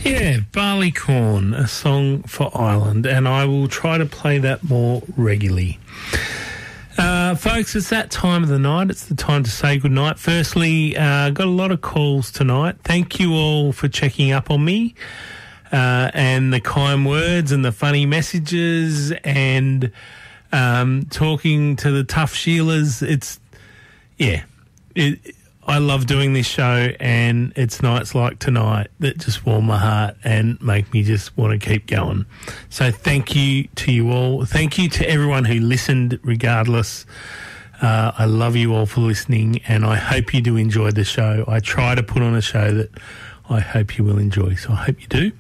Yeah, Barleycorn, a song for Ireland, and I will try to play that more regularly. Folks, it's that time of the night. It's the time to say goodnight. Firstly, got a lot of calls tonight. Thank you all for checking up on me and the kind words and the funny messages and talking to the tough Sheilas. I love doing this show, and it's nights like tonight that just warm my heart and make me just want to keep going. So thank you to you all. Thank you to everyone who listened regardless. I love you all for listening, and I hope you do enjoy the show. I try to put on a show that I hope you will enjoy, so I hope you do.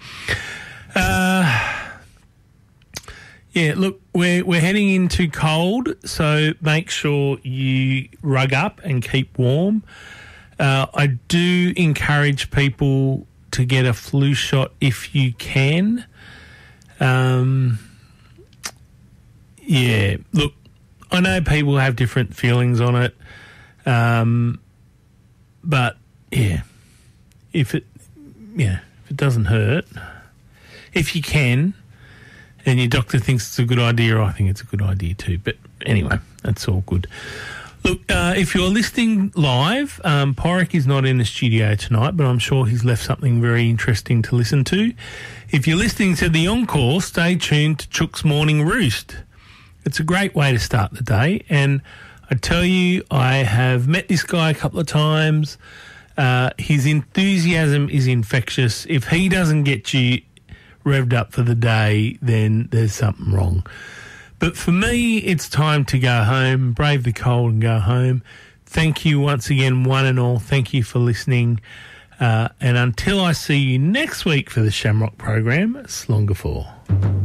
Yeah, look, we're heading into cold, so make sure you rug up and keep warm. I do encourage people to get a flu shot if you can. Yeah, look, I know people have different feelings on it, but yeah, if it doesn't hurt, if you can, and your doctor thinks it's a good idea, I think it's a good idea too. But anyway, that's all good. Look, if you're listening live, Porrick is not in the studio tonight, but I'm sure he's left something very interesting to listen to. If you're listening to the encore, stay tuned to Chook's Morning Roost. It's a great way to start the day, and I tell you, I have met this guy a couple of times. His enthusiasm is infectious. If he doesn't get you revved up for the day, then there's something wrong. But for me, it's time to go home, brave the cold and go home. Thank you once again, one and all. Thank you for listening. And until I see you next week for the Shamrock program, Slonga 4.